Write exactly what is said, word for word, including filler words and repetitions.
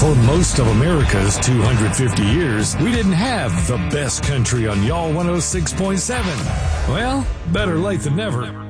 For most of America's two hundred fifty years, we didn't have the best country on Y'all one oh six point seven. Well, better late than never.